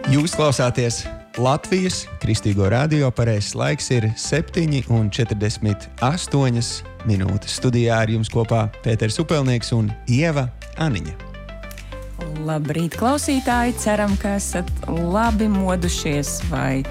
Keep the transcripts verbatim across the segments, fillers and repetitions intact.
Jūs klausāties Latvijas Kristīgo radio, pareizais laiks ir septiņi un četrdesmit astoņas minūtes. Studijā ar jums kopā Pēters Upelnieks un Ieva Aniņa. Labrīt, klausītāji! Ceram, ka esat labi modušies vai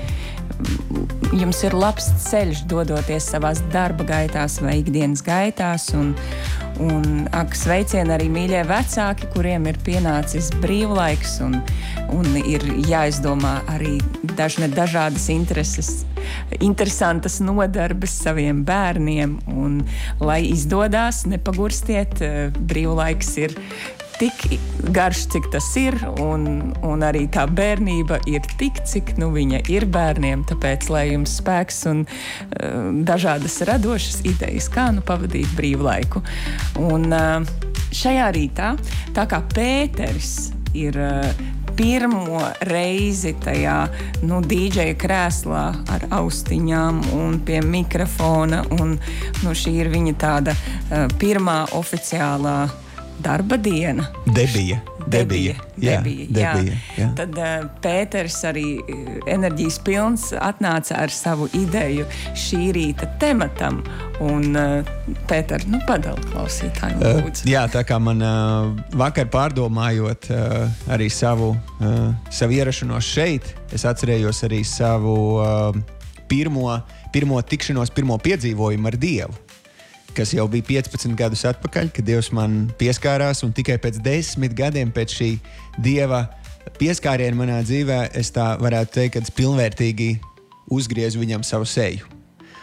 jums ir labs ceļš dodoties savās darba gaitās vai ikdienas gaitās. Un, un ak, sveicien arī mīļie vecāki, kuriem ir pienācis brīvlaiks un, un ir jāizdomā arī dažne dažādas intereses, interesantas nodarbes saviem bērniem. Un, lai izdodās, nepagurstiet, brīvlaiks ir tik garš, cik tas ir, un, un arī tā bērnība ir tik, cik nu, viņa ir bērniem. Tāpēc, lai jums spēks un uh, dažādas radošas idejas, kā nu pavadīt brīvlaiku. Un uh, šajā rītā, tā kā Pēteris ir uh, pirmo reizi tajā nu, dīdžeja krēslā ar austiņām un pie mikrofona, un nu, šī ir viņa tāda uh, pirmā oficiālā darba diena. Debija. Debija. Jā, debija, debija, jā. jā. Tad uh, Pēters arī enerģijas pilns atnāca ar savu ideju šī rīta tematam. Un, uh, Pēter, nu padali klausītājiem, lūdzu. Uh, jā, tā kā man uh, vakar pārdomājot uh, arī savu, uh, savu ierašanos šeit, es atcerējos arī savu uh, pirmo, pirmo tikšanos, pirmo piedzīvojumu ar Dievu, kas jau bija piecpadsmit gadus atpakaļ, kad Dievs man pieskārās, un tikai pēc desmit gadiem pēc šī Dieva pieskāriena manā dzīvē es tā varētu teikt, ka es pilnvērtīgi uzgriezu viņam savu seju.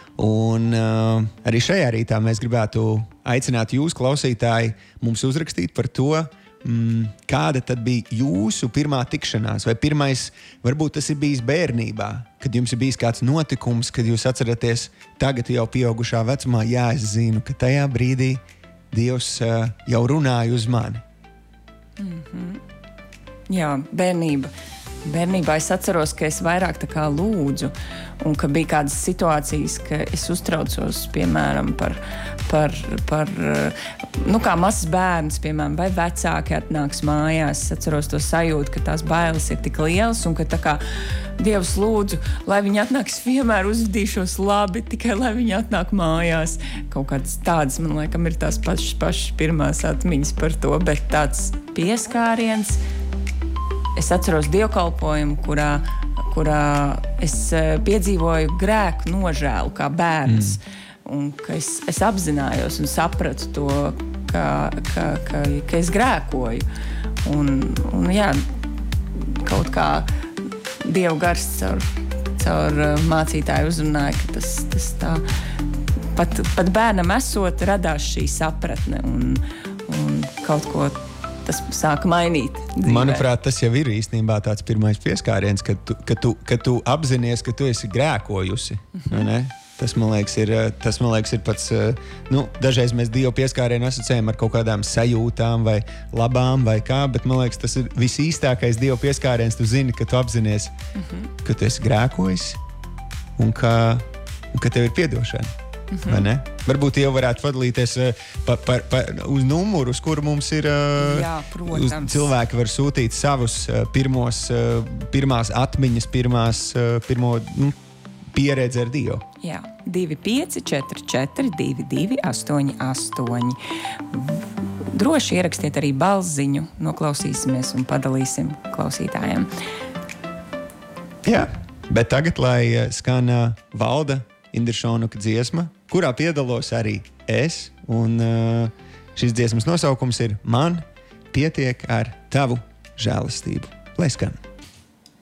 Un uh, arī šajā rītā mēs gribētu aicināt jūs, klausītāji, mums uzrakstīt par to, mm, kāda tad bija jūsu pirmā tikšanās, vai pirmais, varbūt tas ir bijis bērnībā, kad jums ir bijis kāds notikums, kad jūs atceraties tagad jau pieaugušā vecumā, jā, es zinu, ka tajā brīdī Dievs uh, jau runāja uz mani. Mm-hmm. Jā, bērnība. Bērnībā es atceros, ka es vairāk tā kā lūdzu, un ka bija kādas situācijas, ka es uztraucos, piemēram, par, par, par nu, kā mazs bērns, piemēram, vai vecāki atnāks mājās. Es atceros to sajūtu, ka tās bailes ir tik lielas, un ka tā kā Dievs lūdzu, lai viņi atnāks, vienmēr uzvedīšos labi, tikai lai viņi atnāk mājās. Kaut kādas tādas, man laikam, ir tās pašas, pašas pirmās atmiņas par to, bet tāds pieskāriens. Es atceros dievkalpojumu, kurā, kurā es piedzīvoju grēku nožēlu kā bērns. Mm. Un ka es, es apzinājos un sapratu to, ka, ka, ka, ka es grēkoju. Un, un jā, kaut kā Dieva gars caur, caur mācītāju uzrunāja, ka tas, tas tā, pat, pat bērnam esot, radās šī sapratne un, un kaut ko tas sāka mainīt dzīvē. Manuprāt, tas jau ir īstenībā tāds pirmais pieskāriens, kad tu, kad tu, kad tu apzinies, ka tu esi grēkojusi. Mm-hmm. Ne? Tas, man liekas, ir, tas, man liekas, ir pats, nu, dažreiz mēs Dievu pieskārienu asociējam ar kaut kādām sajūtām vai labām vai kā, bet man liekas, tas ir visīstākais Dievu pieskāriens. Tu zini, ka tu apzinies, mm-hmm. ka tu esi grēkojis un ka, un ka tev ir piedošana. Mm-hmm. Vai ne? Varbūt jau varētu padalīties pa, pa, pa, uz numuru, uz kuru mums ir. Jā, protams. Cilvēki var sūtīt savus pirmos, pirmās atmiņas, pirmās, pirmo nu, pieredzi ar Dievu. Jā, divi pieci četri četri divi divi astoņi astoņi. Droši ierakstiet arī balsziņu, noklausīsimies un padalīsim klausītājiem. Jā, bet tagad, lai skan Valda Indrišonuka dziesma, kurā piedalos arī es, un uh, šīs dziesmas nosaukums ir Man pietiek ar tavu žēlastību. Lai skan!